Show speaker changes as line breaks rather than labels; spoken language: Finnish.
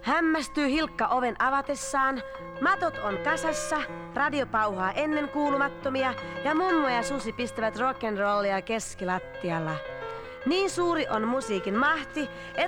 Hämmästyy Hilkka oven avatessaan. Matot on kasassa, radio pauhaa ennenkuulumattomia ja mummo ja Susi pistävät rock'n'rollia keskilattialla. Niin suuri on musiikin mahti,